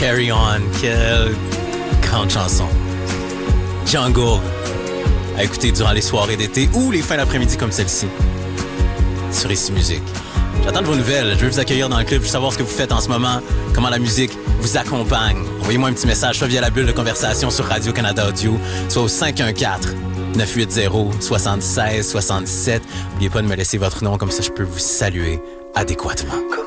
Carry On, quelle grande chanson. Jungle, à écouter durant les soirées d'été ou les fins d'après-midi comme celle-ci. Sur Ici Musique. J'attends de vos nouvelles. Je veux vous accueillir dans le club. Je veux savoir ce que vous faites en ce moment, comment la musique vous accompagne. Envoyez-moi un petit message, soit via la bulle de conversation sur Radio-Canada Audio, soit au 514-980-7677. N'oubliez pas de me laisser votre nom, comme ça je peux vous saluer adéquatement.